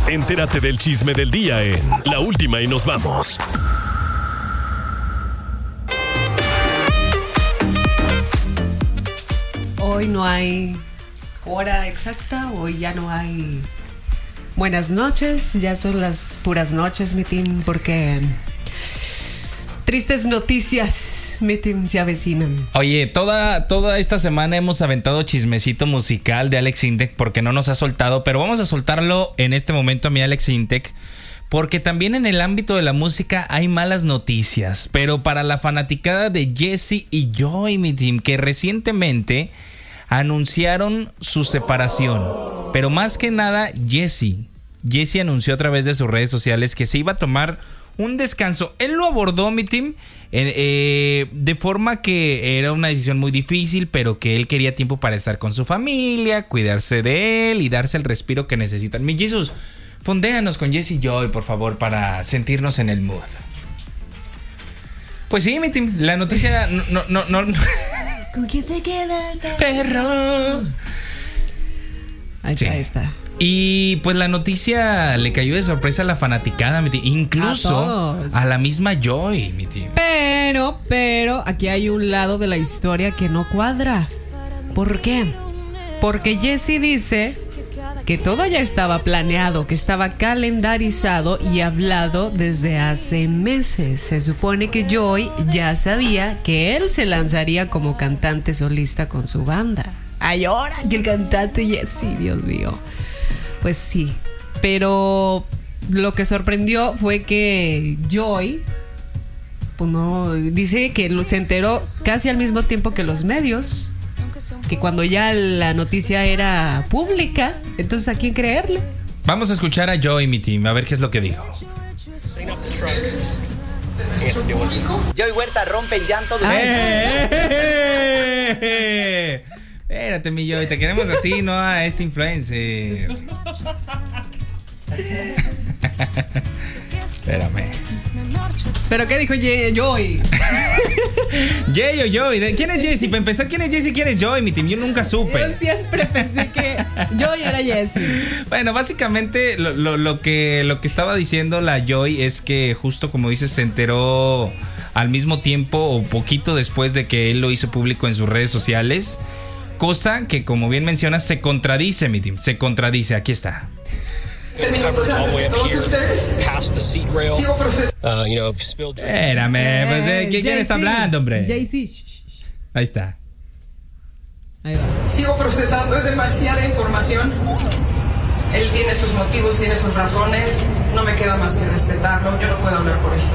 Entérate del chisme del día en La Última y Nos Vamos. Hoy no hay hora exacta, hoy ya no hay buenas noches, ya son las puras noches, mi team, porque tristes noticias, mi team, se avecinan. Oye, toda esta semana hemos aventado chismecito musical de Alex Intec porque no nos ha soltado, pero vamos a soltarlo en este momento a mi Alex Intec, porque también en el ámbito de la música hay malas noticias, pero para la fanaticada de Jessie y Joy, mi team, que recientemente anunciaron su separación, pero más que nada Jessie anunció a través de sus redes sociales que se iba a tomar un descanso. Él lo abordó, mi team, de forma que era una decisión muy difícil, pero que él quería tiempo para estar con su familia, cuidarse de él y darse el respiro que necesitan. Mi Jesus, fondéanos con Jessie Joy, por favor, para sentirnos en el mood. Pues sí, mi team, la noticia no. ¿Con quién se queda el perro? Ahí Sí. está. Y pues la noticia le cayó de sorpresa a la fanaticada, mi team, incluso a la misma Joy, mi team. Pero aquí hay un lado de la historia que no cuadra. ¿Por qué? Porque Jessie dice que todo ya estaba planeado, que estaba calendarizado y hablado desde hace meses. Se supone que Joy ya sabía que él se lanzaría como cantante solista con su banda. Ay, ahora que el cantante Jessie, Dios mío. Pues sí, pero lo que sorprendió fue que Joy, pues no, dice que se enteró casi al mismo tiempo que los medios, que cuando ya la noticia era pública. Entonces, ¿a quién creerle? Vamos a escuchar a Joy, mi team, a ver qué es lo que dijo. Joy Huerta rompe en llanto. Espérate, mi Joy, te queremos a ti, no a este influencer. Espérame. ¿Pero qué dijo Joy? Jay o Joy, ¿quién es Jessie? Para empezar, ¿quién es Jessie? ¿Quién es Joy, mi team? Yo nunca supe. Yo siempre pensé que Joy era Jessie. Bueno, básicamente lo que estaba diciendo la Joy es que justo como dices, se enteró al mismo tiempo o poquito después de que él lo hizo público en sus redes sociales. Cosa que, como bien mencionas, se contradice, mi team. Se contradice. Aquí está. Todos ustedes. Sigo procesando. Espérame, pues, ¿quién está hablando, hombre? Jay-Z. Ahí está. Ahí va. Sigo procesando, es demasiada información. Él tiene sus motivos, tiene sus razones. No me queda más que respetarlo. Yo no puedo hablar por él.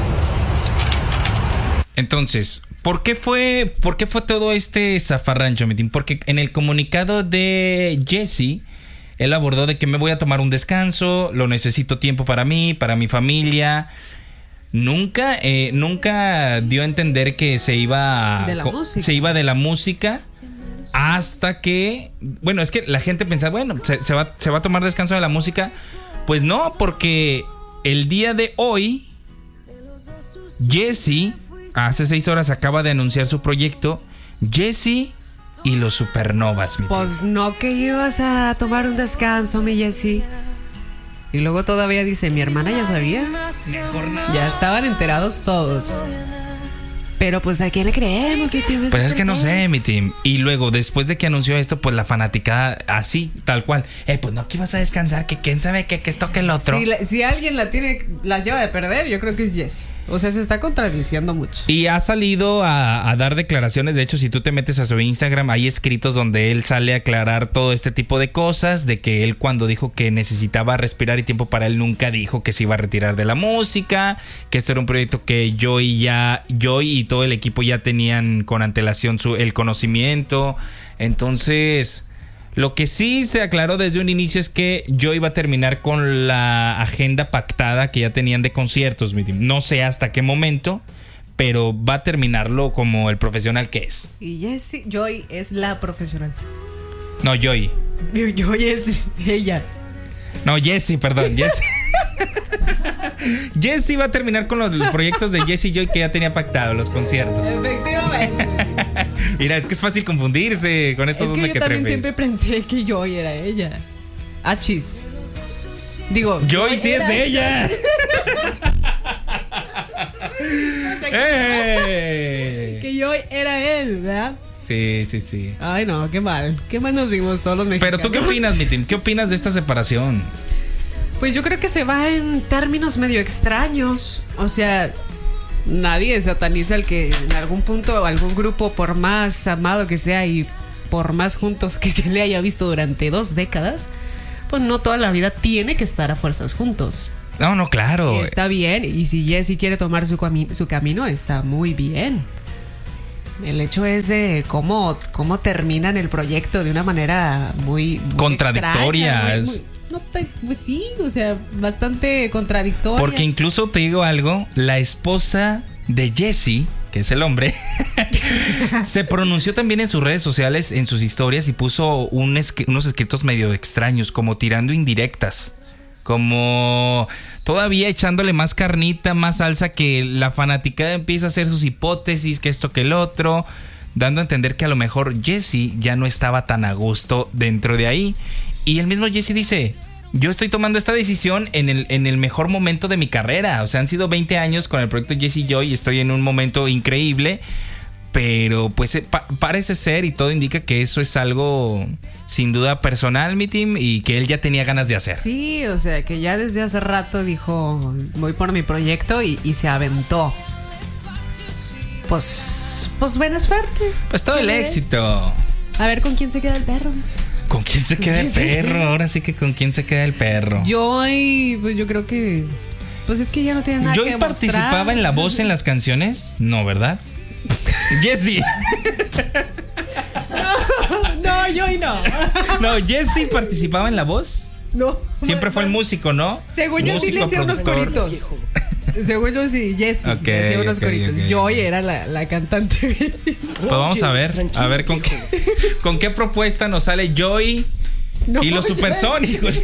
Entonces, ¿por qué fue todo este zafarrancho, mi team? Porque en el comunicado de Jessie, él abordó de que me voy a tomar un descanso, lo necesito tiempo para mí, para mi familia. Nunca dio a entender que se iba de la música hasta que, bueno, es que la gente pensaba, bueno, se va a tomar descanso de la música. Pues no, porque el día de hoy Jessie, hace 6 horas, acaba de anunciar su proyecto Jessie y los Supernovas, mi tío. Pues no, que ibas a tomar un descanso, mi Jessie. Y luego todavía dice, mi hermana ya sabía. Ya estaban enterados todos. Pero pues, ¿a quién le creemos? Pues es que no sé, mi team. Y luego, después de que anunció esto, pues la fanaticada, así, tal cual. Pues no, que ibas a descansar, que quién sabe que esto que el otro. Si alguien las lleva de perder, yo creo que es Jessie. O sea, se está contradiciendo mucho. Y ha salido a dar declaraciones. De hecho, si tú te metes a su Instagram, hay escritos donde él sale a aclarar todo este tipo de cosas. De que él, cuando dijo que necesitaba respirar y tiempo para él, nunca dijo que se iba a retirar de la música. Que esto era un proyecto que Joy y todo el equipo ya tenían con antelación el conocimiento. Entonces, lo que sí se aclaró desde un inicio es que Joy iba a terminar con la agenda pactada que ya tenían de conciertos. No sé hasta qué momento, pero va a terminarlo como el profesional que es. Y Joy es la profesional. No, Joy. Joy es ella. No, Jessie, perdón, Jessie. Jessie va a terminar con los proyectos de Jessie Joy que ya tenía pactado, los conciertos. Efectivamente. Mira, es que es fácil confundirse con estos dos mequetrefes. Yo también siempre pensé que Joy era ella. Achis. Digo, Joy sí es de ella. Que Joy era él, ¿verdad? Sí, sí, sí. Ay, no, qué mal. Qué mal nos vimos todos los mexicanos. Pero tú, ¿qué opinas, mi team? ¿Qué opinas de esta separación? Pues yo creo que se va en términos medio extraños. O sea, nadie sataniza al que en algún punto, algún grupo, por más amado que sea y por más juntos que se le haya visto durante 2 décadas, pues no toda la vida tiene que estar a fuerzas juntos. No, no, claro. Está bien, y si Jesse quiere tomar su camino, está muy bien. El hecho es de cómo terminan el proyecto de una manera muy contradictoria. Extraña, pues sí, o sea, bastante contradictoria. Porque incluso te digo algo, la esposa de Jesse, que es el hombre, se pronunció también en sus redes sociales, en sus historias, y puso unos escritos medio extraños, como tirando indirectas. Como todavía echándole más carnita, más salsa, que la fanaticada empieza a hacer sus hipótesis, que esto, que el otro, dando a entender que a lo mejor Jesse ya no estaba tan a gusto dentro de ahí. Y el mismo Jesse dice: yo estoy tomando esta decisión en el mejor momento de mi carrera. O sea, han sido 20 años con el proyecto Jesse Joy y estoy en un momento increíble. Pero pues parece ser, y todo indica que eso es algo sin duda personal, mi team, y que él ya tenía ganas de hacer. Sí, o sea, que ya desde hace rato dijo: voy por mi proyecto, y se aventó. Pues buena suerte. Pues todo el éxito. A ver, ¿con quién se queda el perro? ¿Con quién se queda el perro? Ahora sí que ¿con quién se queda el perro? Pues yo creo que... Pues es que ya no tiene nada que demostrar. ¿Participaba en la voz en las canciones? No, ¿verdad? Jesse. No, Joy no. No, Jesse participaba en la voz. No. Siempre fue el músico, ¿no? Según yo sí le hacía unos coritos. Según yo sí, Jesse le hacía unos coritos. Okay. Joy era la cantante. Pues vamos a ver con qué propuesta nos sale Joy y los Supersónicos.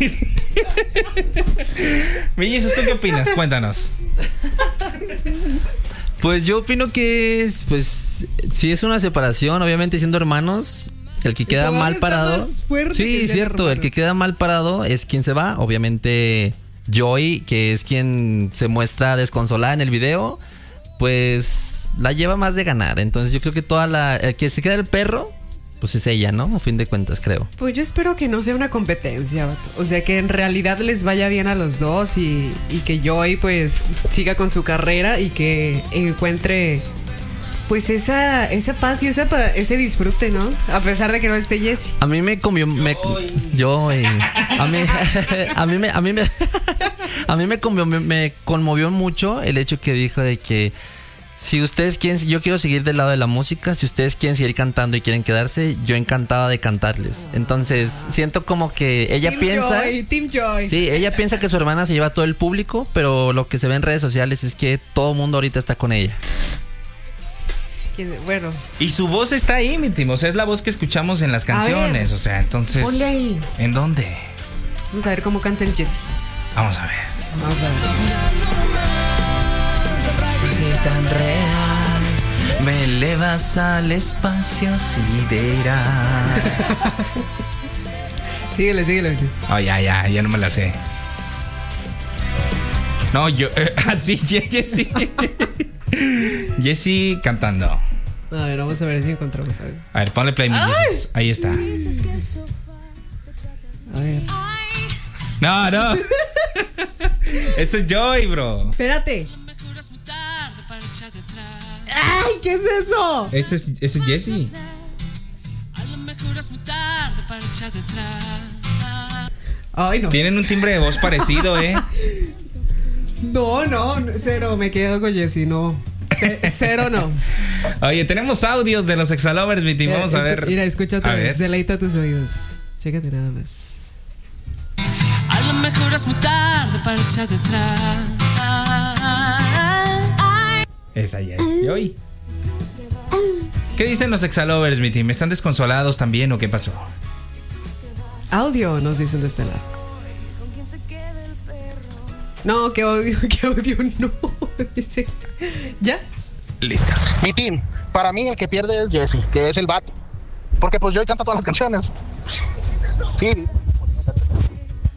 Mellizos, ¿tú qué opinas? Cuéntanos. Pues yo opino que si es una separación, obviamente siendo hermanos, el que queda mal parado. Sí, cierto, hermanos. El que queda mal parado es quien se va. Obviamente Joy, que es quien se muestra desconsolada en el video, pues la lleva más de ganar. Entonces yo creo que el que se queda el perro, pues es ella, ¿no? A fin de cuentas, creo. Pues yo espero que no sea una competencia, vato. O sea, que en realidad les vaya bien a los dos y que Joy pues siga con su carrera y que encuentre pues esa paz y ese disfrute, ¿no? A pesar de que no esté Jesse. A mí me conmovió me conmovió mucho el hecho que dijo de que si ustedes quieren, yo quiero seguir del lado de la música, si ustedes quieren seguir cantando y quieren quedarse, yo encantada de cantarles. Entonces, siento como que ella piensa... Team Joy. Sí, ella piensa que su hermana se lleva todo el público, pero lo que se ve en redes sociales es que todo el mundo ahorita está con ella. Bueno. Y su voz está ahí, mi team. O sea, es la voz que escuchamos en las canciones. O sea, entonces... Ponle ahí. ¿En dónde? Vamos a ver cómo canta el Jesse. Vamos a ver. Tan real, me elevas al espacio sideral. Síguele. Oh, ya no me la sé. No, yo así, Jesse cantando. A ver, vamos a ver si encontramos algo. A ver, ponle play, Jesus. Ahí está. A ver. No. Eso es Joy, bro. Espérate. ¡Ay! ¿Qué es eso? Ese es Jesse. Ay, no. Tienen un timbre de voz parecido, ¿eh? No, cero. Me quedo con Jesse, no. Cero no. Oye, tenemos audios de los Exalovers, mi team. Vamos a ver. Mira, escúchate. Deleita tus oídos. Chécate nada más. A lo mejor es muy tarde para echarte atrás. Esa ya es Joy. ¿Qué dicen los Exalovers, mi team? ¿Están desconsolados también o qué pasó? Audio nos dicen de este lado. No, qué audio no. Dice. ¿Ya? Listo. Mi team, para mí el que pierde es Jesse, que es el vato. Porque pues Joy canta todas las canciones. Sí.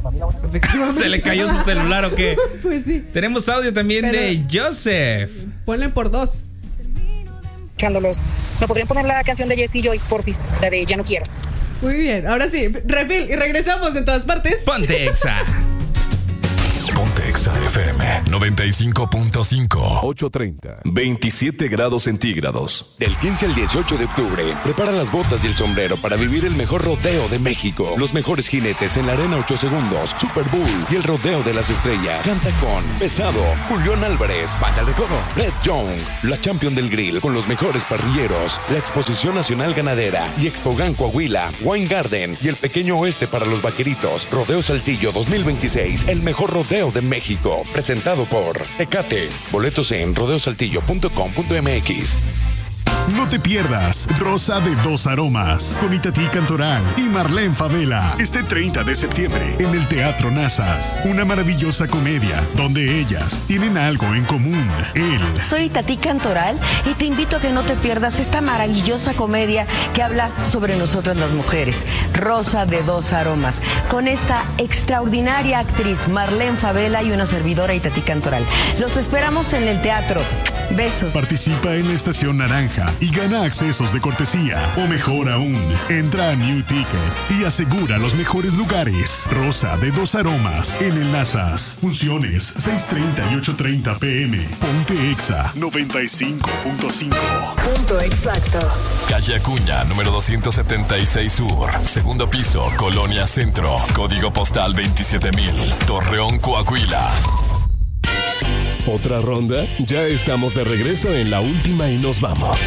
¿Se le cayó su celular o qué? Pues sí. Tenemos audio también de Joseph. Ponle por 2. Escuchándolos. ¿Me podrían poner la canción de Jessie Joy, porfis? La de Ya no quiero. Muy bien, ahora sí, refil y regresamos en todas partes. Ponte Exa. Ponte Exa FM 95.5 8:30. 27 grados centígrados. Del 15 al 18 de octubre, prepara las botas y el sombrero para vivir el mejor rodeo de México. Los mejores jinetes en la Arena 8 Segundos, Super Bowl y el Rodeo de las Estrellas. Canta con Pesado, Julián Álvarez, Banda de Recodo, Red Young, la Champion del Grill con los mejores parrilleros, la Exposición Nacional Ganadera y Expogan Coahuila, Wine Garden y el Pequeño Oeste para los Vaqueritos. Rodeo Saltillo 2026, el mejor rodeo de México, presentado por Tecate. Boletos en rodeosaltillo.com.mx. No te pierdas Rosa de Dos Aromas con Itatí Cantoral y Marlene Favela este 30 de septiembre en el Teatro Nazas. Una maravillosa comedia donde ellas tienen algo en común. Soy Itatí Cantoral y te invito a que no te pierdas esta maravillosa comedia que habla sobre nosotras las mujeres. Rosa de Dos Aromas, con esta extraordinaria actriz Marlene Favela y una servidora Itatí Cantoral. Los esperamos en el teatro. Besos. Participa en la Estación Naranja y gana accesos de cortesía. O mejor aún, entra a New Ticket y asegura los mejores lugares. Rosa de Dos Aromas en el Nazas. Funciones 6:30 y 8:30 p.m. Ponte Exa 95.5. Punto exacto. Calle Acuña, número 276 Sur. Segundo piso, Colonia Centro. Código postal 27000. Torreón, Coahuila. ¿Otra ronda? Ya estamos de regreso en la última y nos vamos.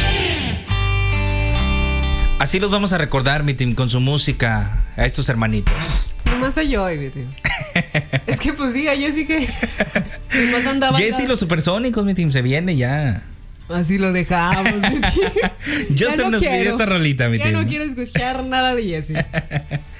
Así los vamos a recordar, mi team, con su música a estos hermanitos. Nomás a Joy, mi team. Es que pues sí, a Jessie que nomás andaba. Jessie los Supersónicos, mi team, se viene ya. Así lo dejamos, mi team. Joseph nos pidió esta rolita, mi team. Ya no quiero escuchar nada de Jessie.